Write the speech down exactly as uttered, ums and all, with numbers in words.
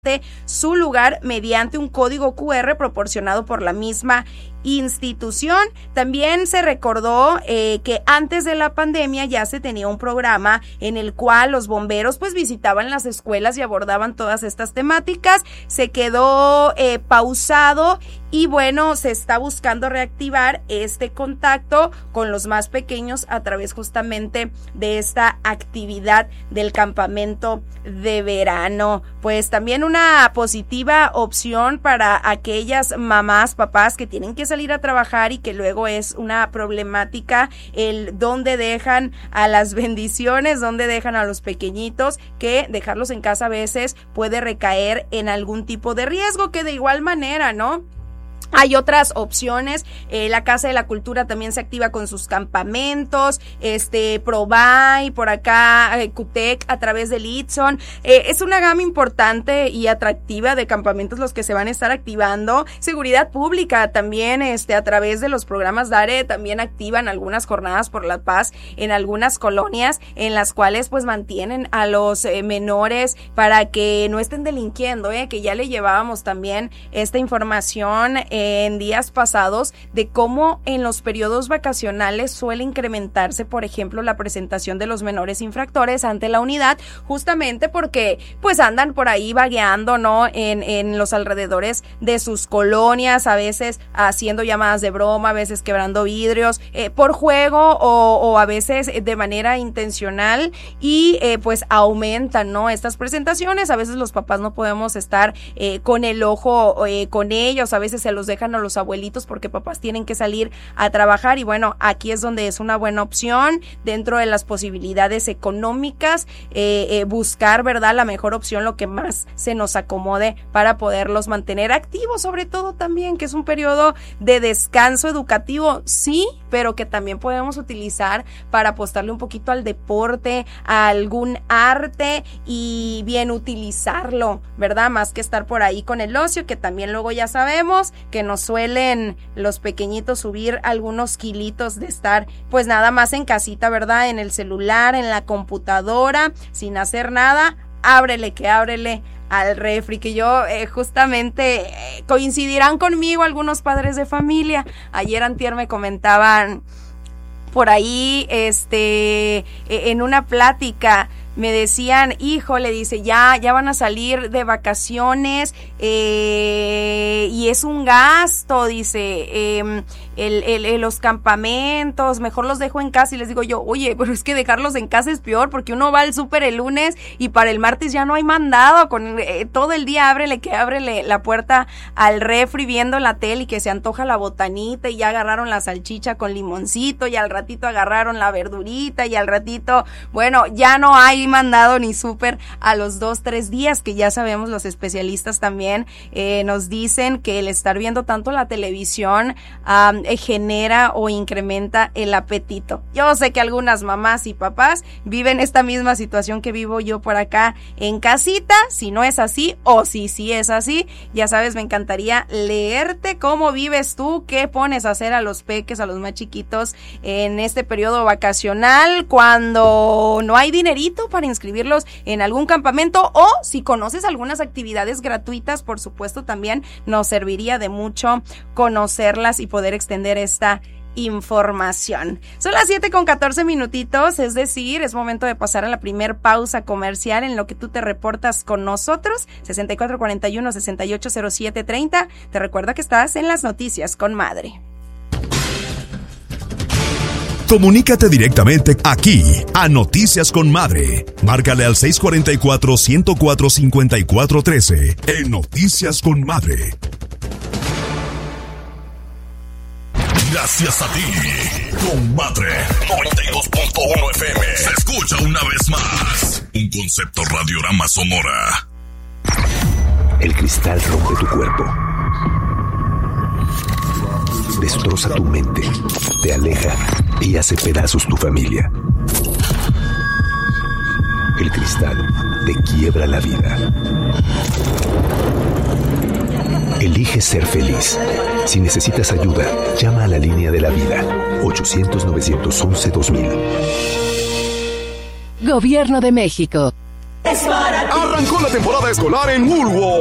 su lugar mediante un código cu erre proporcionado por la misma institución. También se recordó eh, que antes de la pandemia ya se tenía un programa en el cual los bomberos pues visitaban las escuelas y abordaban todas estas temáticas. Se quedó eh, pausado y bueno, se está buscando reactivar este contacto con los más pequeños a través justamente de esta actividad del campamento de verano. Pues también una positiva opción para aquellas mamás, papás que tienen que salir a trabajar y que luego es una problemática el dónde dejan a las bendiciones, dónde dejan a los pequeñitos, que dejarlos en casa a veces puede recaer en algún tipo de riesgo, que de igual manera, ¿no? Hay otras opciones, eh, la Casa de la Cultura también se activa con sus campamentos, este, Provay, por acá, eh, Cutec a través del Itson, eh, es una gama importante y atractiva de campamentos los que se van a estar activando. Seguridad Pública también, este, a través de los programas DARE, también activan algunas jornadas por la paz en algunas colonias, en las cuales pues mantienen a los eh, menores para que no estén delinquiendo, eh, que ya le llevábamos también esta información, eh, en días pasados de cómo en los periodos vacacionales suele incrementarse, por ejemplo, la presentación de los menores infractores ante la unidad, justamente porque pues andan por ahí vagueando, ¿no? En, en los alrededores de sus colonias, a veces haciendo llamadas de broma, a veces quebrando vidrios, eh, por juego o, o a veces de manera intencional y eh, pues aumentan, ¿no? Estas presentaciones. A veces los papás no podemos estar eh, con el ojo eh, con ellos, a veces se los dejan a los abuelitos porque papás tienen que salir a trabajar y bueno, aquí es donde es una buena opción dentro de las posibilidades económicas, eh, eh, buscar, ¿verdad?, la mejor opción, lo que más se nos acomode para poderlos mantener activos, sobre todo también que es un periodo de descanso educativo, sí, pero que también podemos utilizar para apostarle un poquito al deporte, a algún arte y bien utilizarlo, ¿verdad?, más que estar por ahí con el ocio, que también luego ya sabemos que nos suelen los pequeñitos subir algunos kilitos de estar pues nada más en casita, ¿verdad?, en el celular, en la computadora, sin hacer nada. Ábrele que ábrele al refri, que yo eh, justamente eh, coincidirán conmigo algunos padres de familia. Ayer antier me comentaban por ahí, este, eh, en una plática, me decían, hijo, le dice, ya, ya van a salir de vacaciones, eh, y es un gasto, dice, eh, el, el, el, los campamentos, mejor los dejo en casa. Y les digo yo, oye, pero es que dejarlos en casa es peor, porque uno va al súper el lunes y para el martes ya no hay mandado, con eh, todo el día ábrele que ábrele la puerta al refri viendo la tele y que se antoja la botanita y ya agarraron la salchicha con limoncito y al ratito agarraron la verdurita y al ratito, bueno, ya no hay mandado ni súper a los dos, tres días, que ya sabemos, los especialistas también eh, nos dicen que el estar viendo tanto la televisión um, eh, genera o incrementa el apetito. Yo sé que algunas mamás y papás viven esta misma situación que vivo yo por acá en casita. Si no es así o si sí es así, ya sabes, me encantaría leerte cómo vives tú, qué pones a hacer a los peques, a los más chiquitos en este periodo vacacional, cuando no hay dinerito para inscribirlos en algún campamento, o si conoces algunas actividades gratuitas, por supuesto, también nos serviría de mucho conocerlas y poder extender esta información. Son las siete con catorce minutitos, es decir, es momento de pasar a la primer pausa comercial en lo que tú te reportas con nosotros. Sesenta y cuatro cuarenta y uno, sesenta y ocho cero siete treinta. Te recuerda que estás en las noticias con Madre. Comunícate directamente aquí a Noticias con Madre. Márcale al seis cuatro cuatro, uno cero cuatro, cinco cuatro uno tres en Noticias con Madre. Gracias a ti, con Madre noventa y dos punto uno F M. Se escucha una vez más un concepto radiorama sonora. El cristal rompe tu cuerpo, destroza tu mente, te aleja y hace pedazos tu familia. El cristal te quiebra la vida. Elige ser feliz. Si necesitas ayuda, llama a la línea de la vida, ochocientos, novecientos once, dos mil. Gobierno de México. Es para ti. Arrancó la temporada escolar en Woolworth.